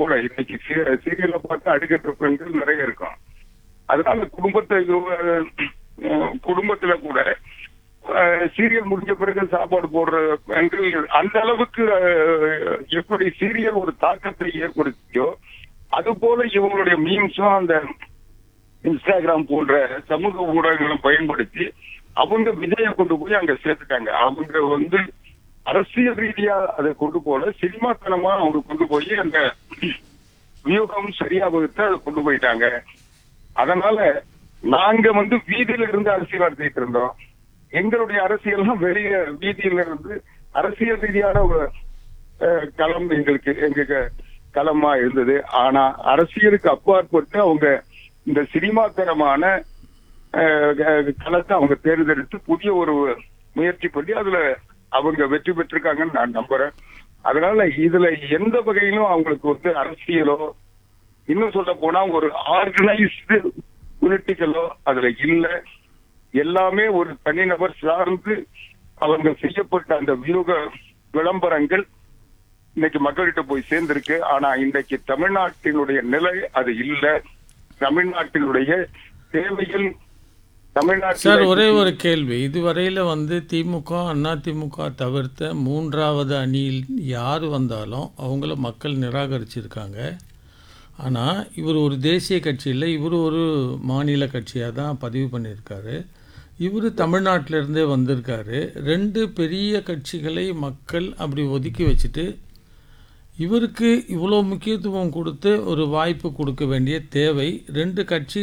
கூட இன்னைக்கு சீரியல்ல பார்த்து அடுக்கற்ற பெண்கள் நிறைய இருக்கும். அதனால குடும்பத்துல கூட சீரியல் முடிஞ்ச பிறகு சாப்பாடு போடுற பெண்கள் அந்த அளவுக்கு எப்படி சீரியல் ஒரு தாக்கத்தை ஏற்படுத்தியோ அது போல இவங்களுடைய மீம்ஸும் அந்த இன்ஸ்டாகிராம் போன்ற சமூக ஊடகங்களும் பயன்படுத்தி அவங்க விஜயை கொண்டு போய் அங்க சேர்த்துட்டாங்க. அவங்க அரசியல் ரீதியா அதை கொண்டு போல சினிமாத்தனமா அவங்க கொண்டு போய் அந்த வியூகம் சரியா வகுத்து அதை கொண்டு போயிட்டாங்க. அதனால நாங்க வீதியில இருந்து அரசியல் நடத்திட்டு இருந்தோம். எங்களுடைய அரசியல்லாம் வெளிய வீதியில இருந்து அரசியல் ரீதியான ஒரு களம் எங்களுக்கு களமா இருந்தது. ஆனா அரசியலுக்கு அப்பாற்பட்டு அவங்க இந்த சினிமாத்தனமான களத்தை அவங்க தேர்ந்தெடுத்து புதிய ஒரு முயற்சி பண்ணி அதுல அவங்க வெற்றி பெற்றிருக்காங்கன்னு நான் நம்புறேன். அதனால இதுல எந்த வகையிலும் அவங்களுக்கு அரசியலோ இன்னும் சொல்ல போனா ஒரு ஆர்கனைஸ்டு பொலிட்டிக்கலோ அதுல இல்ல. எல்லாமே ஒரு தனிநபர் சார்ந்து அவங்க செய்யப்பட்ட அந்த விளம்பரங்கள் இன்னைக்கு மக்கள்கிட்ட போய் சேர்ந்திருக்கு. ஆனா இன்றைக்கு தமிழ்நாட்டினுடைய நிலை அது இல்ல. தமிழ்நாட்டினுடைய தேவைகள் சார், ஒரே ஒரு கேள்வி. இதுவரையில் திமுக அதிமுக தவிர்த்த மூன்றாவது அணியில் யார் வந்தாலும் அவங்கள மக்கள் நிராகரிச்சிருக்காங்க. ஆனால் இவர் ஒரு தேசிய கட்சி இல்லை, இவர் ஒரு மாநில கட்சியாக தான் பதிவு பண்ணியிருக்காரு. இவர் தமிழ்நாட்டிலேருந்தே வந்திருக்காரு. ரெண்டு பெரிய கட்சிகளை மக்கள் அப்படி ஒதுக்கி வச்சுட்டு இவருக்கு இவ்வளோ முக்கியத்துவம் கொடுத்து ஒரு வாய்ப்பு கொடுக்க வேண்டிய தேவை ரெண்டு கட்சி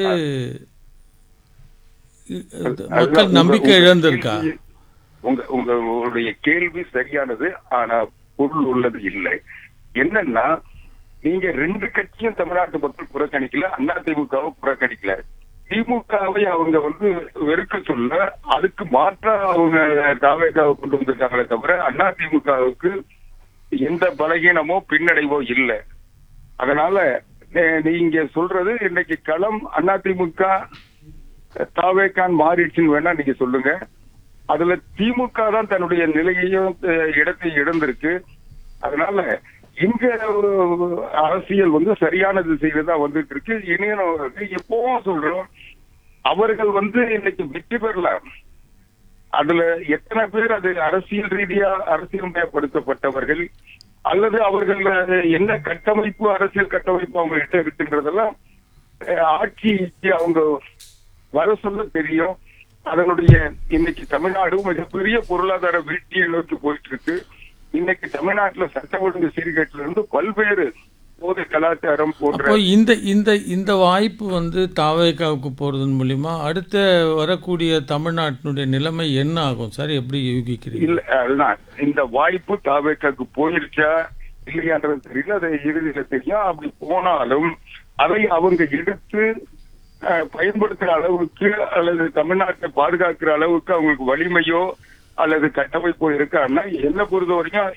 மக்கள் நம்பிக்கை இழந்திருக்கா? உங்களுடைய கேள்வி சரியானது, ஆனா பொருள் உள்ளது இல்லை. என்னன்னா நீங்க ரெண்டு கட்சியும் தமிழ்நாட்டு மக்கள் புறக்கணிக்கல, அதிமுகவை புறக்கணிக்கல. திமுகவை அவங்க வெறுக்க சொல்ல அதுக்கு மாற்றா அவங்க தாவேகாவை கொண்டு வந்திருக்காங்களே தவிர அதிமுகவுக்கு எந்த பலகீனமோ பின்னடைவோ இல்லை. அதனால நீங்க சொல்றது இன்னைக்கு களம் அதிமுக தாவேகான் மாறிடுச்சுன்னு வேணா நீங்க சொல்லுங்க. அதுல திமுக தான் தன்னுடைய நிலையையும் இடத்தை இழந்திருக்கு. அதனால இங்க அரசியல் சரியான திசையில தான் வந்துட்டு இருக்கு. இனியும் எப்பவும் சொல்றோம், அவர்கள் இன்னைக்கு வெற்றி பெறலாம். அதுல எத்தனை பேர் அது அரசியல் ரீதியா அரசியல் மயப்படுத்தப்பட்டவர்கள் அல்லது அவர்கள் என்ன கட்டமைப்பு அரசியல் கட்டமைப்பு அவங்க கிட்ட இருக்குன்றதெல்லாம் ஆட்சிக்கு அவங்க வர சொல்ல தெரியும். அதனுடைய இன்னைக்கு தமிழ்நாடு மிகப்பெரிய பொருளாதார வீழ்ச்சியை நோக்கி போயிட்டு இருக்கு. இன்னைக்கு தமிழ்நாட்டுல சட்ட ஒழுங்கு சீர்கேட்டில இருந்து பல்வேறு போதை கலாச்சாரம் போன்ற இந்த வாய்ப்பு தாவேகாவுக்கு போறதன் மூலியமா அடுத்த வரக்கூடிய தமிழ்நாட்டினுடைய நிலைமை என்ன ஆகும் சார்? எப்படி யூகிக்கிறீங்க? இல்ல, அதுதான் இந்த வாய்ப்பு தாவேகாவுக்கு போயிருச்சா இல்லையான்றது தெரியல. அதை இறுதியில தெரியும். அப்படி போனாலும் அதை அவங்க எடுத்து பயன்படுத்துற அளவுக்கு அல்லது தமிழ்நாட்டை பாதுகாக்கிற அளவுக்கு அவங்களுக்கு வலிமையோ அல்லது கட்டமைப்போ இருக்கான்னா என்ன பொறுத்த வரைக்கும்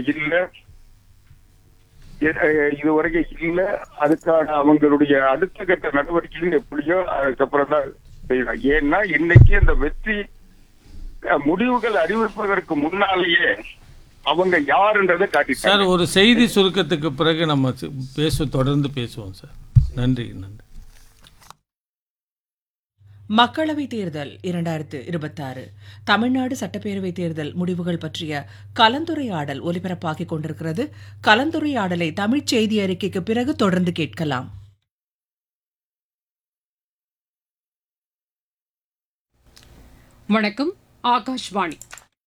இதுவரைக்கும் இல்ல. அதுக்கான அவங்களுடைய அடுத்த கட்ட நடவடிக்கைகள் எப்படியோ அதுக்கப்புறம் தான் செய்யலாம். ஏன்னா இன்னைக்கு இந்த வெற்றி முடிவுகள் அறிவிப்பதற்கு முன்னாலேயே அவங்க யாருன்றதை காட்டிட்டாங்க. சார், ஒரு செய்தி சுருக்கத்துக்கு பிறகு நம்ம தொடர்ந்து பேசுவோம் சார். நன்றி. மக்களவைத் தேர்தல் 2026 தமிழ்நாடு சட்டப்பேரவைத் தேர்தல் முடிவுகள் பற்றிய கலந்துரையாடல் ஒலிபரப்பாகிக் கொண்டிருக்கிறது. கலந்துரையாடலை தமிழ்ச் செய்தி அறிக்கைக்கு பிறகு தொடர்ந்து கேட்கலாம். வணக்கம், ஆகாஷ்வாணி.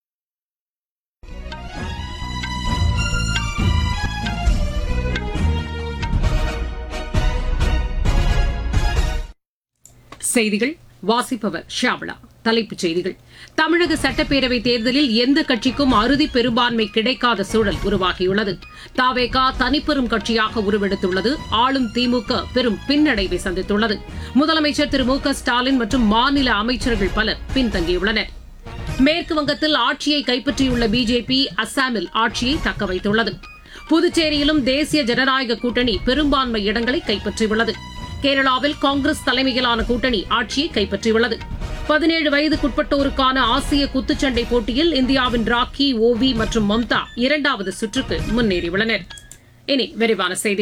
செய்திகள் வாசிப்பவர் ஷியாமளா. தலைப்புச் செய்திகள்: தமிழக சட்டப்பேரவைத் தேர்தலில் எந்த கட்சிக்கும் அறுதி பெரும்பான்மை கிடைக்காத சூழல் உருவாகியுள்ளது. தாவேகா தனிப்பெரும் கட்சியாக உருவெடுத்துள்ளது. ஆளும் திமுக பெரும் பின்னடைவை சந்தித்துள்ளது. முதலமைச்சர் திரு மு.க. ஸ்டாலின் மற்றும் மாநில அமைச்சர்கள் பலர் பின்தங்கியுள்ளனர். மேற்கு வங்கத்தில் ஆட்சியை கைப்பற்றியுள்ள பிஜேபி அஸ்ஸாமில் ஆட்சியை தக்கவைத்துள்ளது. புதுச்சேரியிலும் தேசிய ஜனநாயக கூட்டணி பெரும்பான்மை இடங்களை கைப்பற்றியுள்ளது. கேரளாவில் காங்கிரஸ் தலைமையிலான கூட்டணி ஆட்சியை கைப்பற்றியுள்ளது. 17 வயதுக்குட்பட்டோருக்கான ஆசிய குத்துச்சண்டை போட்டியில் இந்தியாவின் ராக்கி, ஓவி மற்றும் மம்தா இரண்டாவது சுற்றுக்கு முன்னேறியுள்ளனர். இனி விரிவான செய்திகள்.